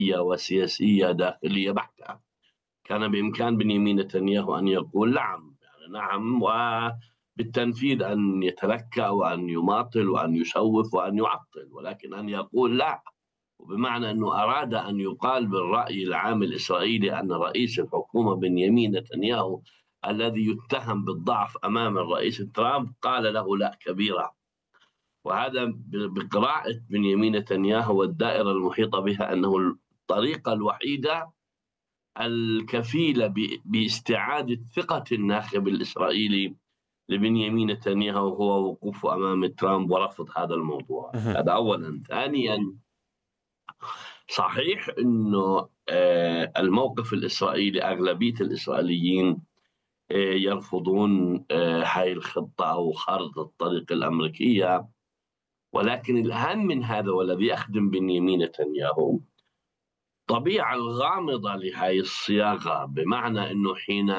وسياسية داخلية بحتة. كان بإمكان بنيامين نتنياهو أن يقول نعم، يعني نعم، وبالتنفيذ أن يتلكأ وأن يماطل وأن يسوف وأن يعطل، ولكن أن يقول لا، وبمعنى أنه أراد أن يقال بالرأي العام الإسرائيلي أن رئيس الحكومة بنيامين نتنياهو الذي يتهم بالضعف أمام الرئيس ترامب قال له لا كبيرة. وهذا بقراءة بنيامين نتنياهو والدائرة المحيطة بها أنه الطريقة الوحيدة الكفيلة باستعادة ثقة الناخب الإسرائيلي لبنيامين نتنياهو هو وقوفه أمام ترامب ورفض هذا الموضوع. هذا أولا. ثانيا، صحيح أنه الموقف الإسرائيلي أغلبية الإسرائيليين يرفضون هاي الخطة أو خارطة الطريق الأمريكية، ولكن الأهم من هذا والذي يخدم بنيامين نتنياهو الطبيعة الغامضة لهذه الصياغة، بمعنى أنه حين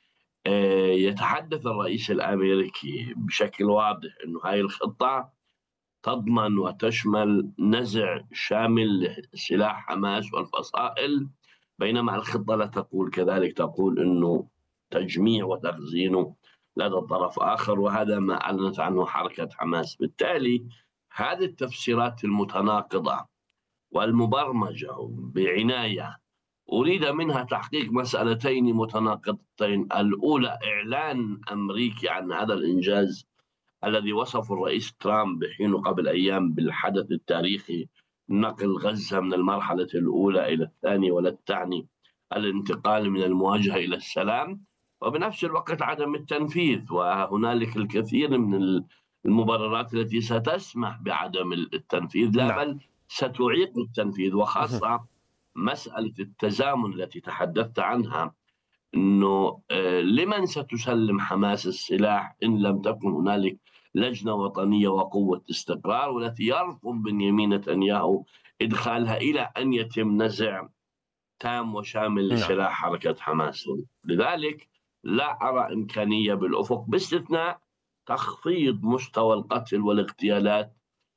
يتحدث الرئيس الأمريكي بشكل واضح أنه هذه الخطة تضمن وتشمل نزع شامل لسلاح حماس والفصائل، بينما الخطة لا تقول كذلك، تقول أنه تجميع وتخزينه لدى طرف آخر، وهذا ما أعلنت عنه حركة حماس. بالتالي هذه التفسيرات المتناقضة والمبرمجة بعناية أريد منها تحقيق مسألتين متناقضتين: الأولى إعلان أمريكي عن هذا الإنجاز الذي وصفه الرئيس ترامب حين قبل أيام بالحدث التاريخي، نقل غزة من المرحلة الأولى إلى الثانية، ولا تعني الانتقال من المواجهة إلى السلام، وبنفس الوقت عدم التنفيذ. وهنالك الكثير من المبررات التي ستسمح بعدم التنفيذ، لا نعم. بل ستعيق التنفيذ، وخاصة مسألة التزامن التي تحدثت عنها، أنه لمن ستسلم حماس السلاح إن لم تكن هنالك لجنة وطنية وقوة استقرار، والتي يرفض بنيامين نتنياهو إدخالها إلى أن يتم نزع تام وشامل نعم. لسلاح حركة حماس. لذلك لا أرى إمكانية بالأفق باستثناء تخفيض مستوى القتل والاغتيالات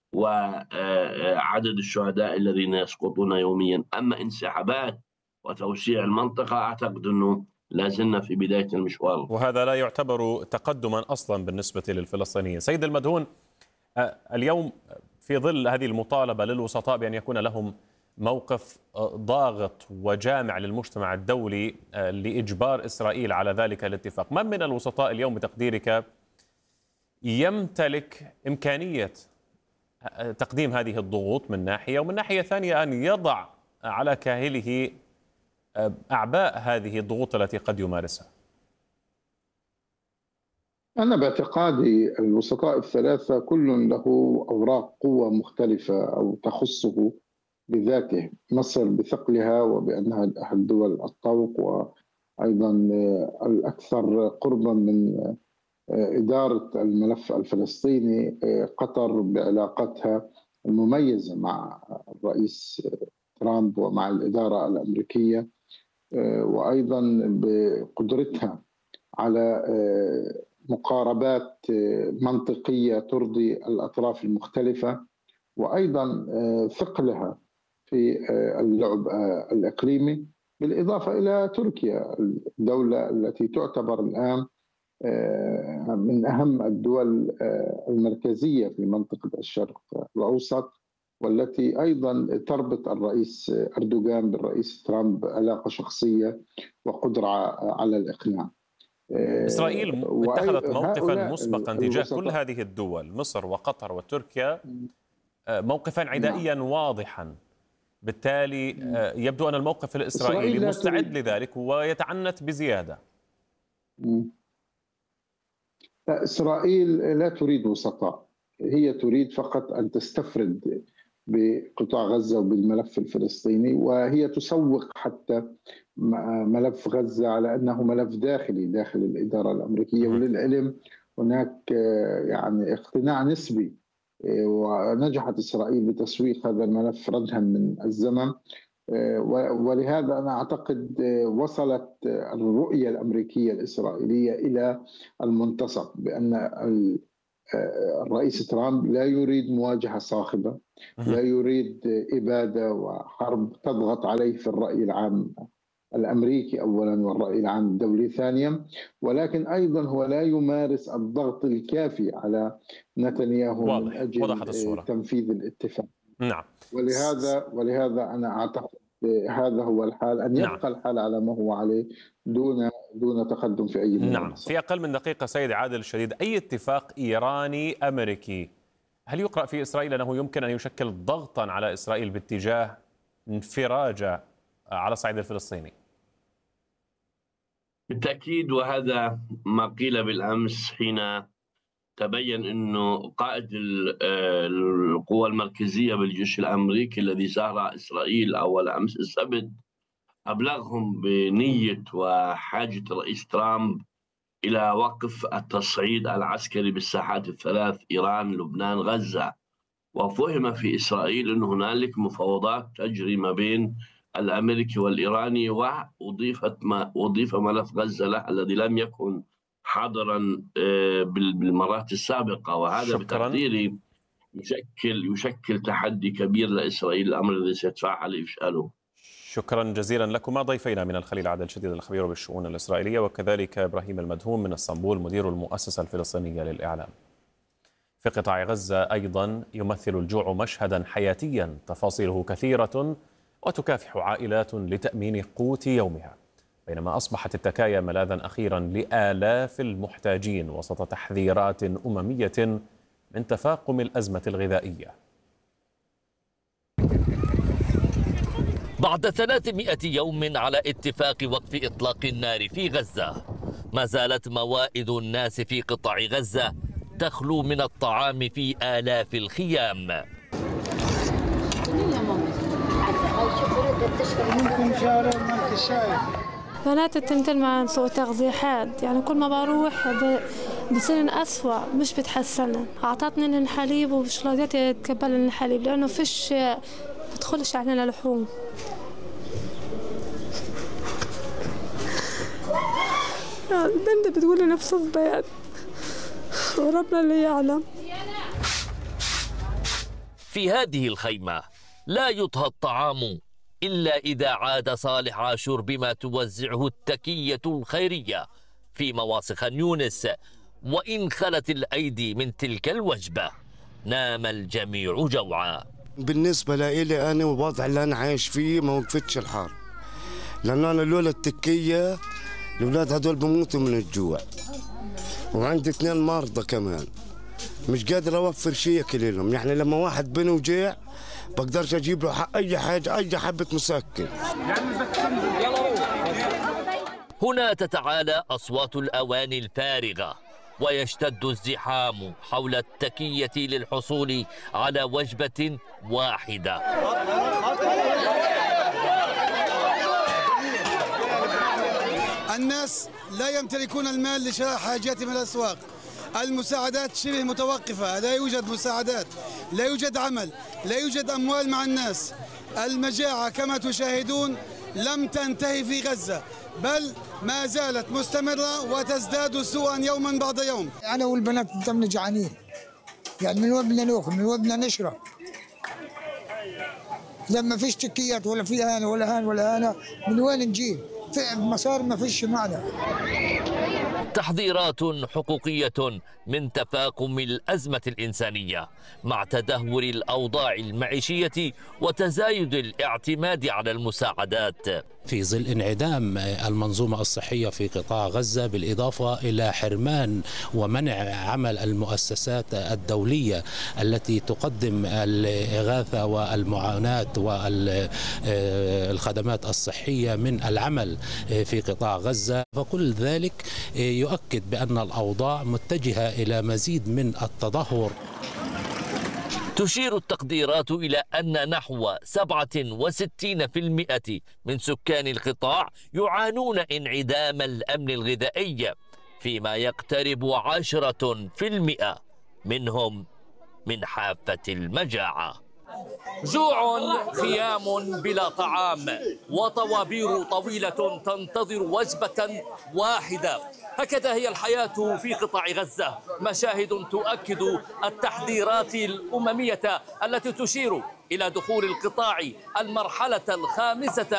وعدد الشهداء الذين يسقطون يوميا. أما انسحابات وتوسيع المنطقة أعتقد أنه لازلنا في بداية المشوار. وهذا لا يعتبر تقدما أصلا بالنسبة للفلسطينيين. سيد المدهون، اليوم في ظل هذه المطالبة للوسطاء بأن يكون لهم موقف ضاغط وجامع للمجتمع الدولي لإجبار إسرائيل على ذلك الاتفاق، من من الوسطاء اليوم بتقديرك يمتلك إمكانية تقديم هذه الضغوط من ناحية، ومن ناحية ثانية أن يضع على كاهله أعباء هذه الضغوط التي قد يمارسها؟ أنا باعتقادي الوسطاء الثلاثة كل له أوراق قوة مختلفة أو تخصه بذاته. مصر بثقلها وبأنها أحد دول الطوق وأيضا الأكثر قربا من إدارة الملف الفلسطيني، قطر بعلاقتها المميزة مع الرئيس ترامب ومع الإدارة الأمريكية، وأيضا بقدرتها على مقاربات منطقية ترضي الأطراف المختلفة، وأيضا ثقلها في اللعب الإقليمي، بالإضافة إلى تركيا، الدولة التي تعتبر الآن من أهم الدول المركزية في منطقة الشرق الأوسط، والتي أيضا تربط الرئيس أردوغان بالرئيس ترامب علاقة شخصية وقدرة على الإقناع. إسرائيل اتخذت موقفا مسبقا تجاه كل الوسطاء هذه الدول، مصر وقطر وتركيا، موقفا عدائيا واضحا. بالتالي يبدو أن الموقف الإسرائيلي مستعد لذلك ويتعنت بزيادة. إسرائيل لا تريد وسطاء، هي تريد فقط أن تستفرد بقطاع غزة وبالملف الفلسطيني، وهي تسوق حتى ملف غزة على أنه ملف داخلي داخل الإدارة الأمريكية. وللعلم هناك يعني اقتناع نسبي، ونجحت إسرائيل بتسويق هذا الملف ردها من الزمن، ولهذا أنا أعتقد وصلت الرؤية الأمريكية الإسرائيلية إلى المنتصف، بأن الرئيس ترامب لا يريد مواجهة صاخبة، لا يريد إبادة وحرب تضغط عليه في الرأي العام الأمريكي أولا والرأي العام الدولي ثانيا، ولكن أيضا هو لا يمارس الضغط الكافي على نتنياهو من أجل تنفيذ الاتفاق. نعم. ولهذا أنا أعتقد هذا هو الحال، أن يبقى الحال على ما هو عليه دون تقدم في أي ملامسة. نعم. في أقل من دقيقة سيد عادل الشديد، أي اتفاق إيراني أمريكي هل يقرأ في إسرائيل أنه يمكن أن يشكل ضغطا على إسرائيل باتجاه انفراجة على الصعيد الفلسطيني؟ بالتأكيد، وهذا ما قيل بالأمس حين تبين أنه قائد القوى المركزية بالجيش الأمريكي الذي زار إسرائيل أول أمس السبت أبلغهم بنية وحاجة الرئيس ترامب إلى وقف التصعيد العسكري بالساحات الثلاث: إيران، لبنان، غزة. وفهم في إسرائيل أن هنالك مفاوضات تجري ما بين الأمريكي والإيراني، وأضيف ملف غزة له الذي لم يكن حاضرا بالمرات السابقة، وهذا بتقديري يشكل تحدي كبير لإسرائيل، الأمر الذي سيدفعها لإفشاله. شكرا جزيلا لكما ضيفينا من الخليل عادل شديد الخبير بالشؤون الإسرائيلية، وكذلك إبراهيم المدهوم من اسطنبول مدير المؤسسة الفلسطينية للإعلام. في قطاع غزة أيضا يمثل الجوع مشهدا حياتيا تفاصيله كثيرة وتكافح عائلات لتأمين قوت يومها، بينما أصبحت التكايا ملاذا أخيرا لآلاف المحتاجين وسط تحذيرات أممية من تفاقم الأزمة الغذائية. بعد 300 يوم على اتفاق وقف إطلاق النار في غزة، ما زالت موائد الناس في قطاع غزة تخلو من الطعام في آلاف الخيام. بنات التنتين مع سوء تغذيحات، يعني كل ما بروح بصير أسوأ مش بتحسن. أعطتني الحليب ومش راضية تقبل الحليب لأنه فيش بدخلش علينا لحوم. البنت بتقول نفس البيان وربنا اللي يعلم. في هذه الخيمة لا يطهى الطعام إلا إذا عاد صالح عاشور بما توزعه التكية الخيرية في مواصي خان يونس، وإن خلت الأيدي من تلك الوجبة نام الجميع جوعا. بالنسبة لي أنا والوضع اللي أنا عايش فيه ما وقفتش الحرب، لأنه أنا لولا التكية الأولاد هدول بموتوا من الجوع، وعندي 2 مرضى كمان مش قادر أوفر شيء ياكل لهم. يعني لما واحد بني وجيع بقدرش أجيب له أي حاجة، أي حبة مسكن. هنا تتعالى أصوات الأواني الفارغة ويشتد الزحام حول التكية للحصول على وجبة واحدة. الناس لا يمتلكون المال لشراء حاجاتهم من الأسواق، المساعدات شبه متوقفة، لا يوجد مساعدات، لا يوجد عمل، لا يوجد أموال مع الناس. المجاعة كما تشاهدون لم تنتهي في غزة، بل ما زالت مستمرة وتزداد سوءا يوما بعد يوم. أنا والبنات دمنا جعانين، يعني من وين بدنا ناكل، من وين بدنا نشرب؟ لما فيش تكيات ولا في هان ولا هان ولا هانا، من وين نجيب؟ في مسار ما فيش معنا. تحذيرات حقوقية من تفاقم الأزمة الإنسانية مع تدهور الأوضاع المعيشية وتزايد الاعتماد على المساعدات في ظل انعدام المنظومة الصحية في قطاع غزة، بالإضافة إلى حرمان ومنع عمل المؤسسات الدولية التي تقدم الإغاثة والمعاناة والخدمات الصحية من العمل في قطاع غزة. فكل ذلك يؤكد بأن الأوضاع متجهة إلى مزيد من التدهور. تشير التقديرات إلى أن نحو 67% من سكان القطاع يعانون انعدام الأمن الغذائي، فيما يقترب 10% منهم من حافة المجاعة. جوع، خيام بلا طعام، وطوابير طويلة تنتظر وجبة واحدة. هكذا هي الحياة في قطاع غزة، مشاهد تؤكد التحذيرات الأممية التي تشير إلى دخول القطاع المرحلة الخامسة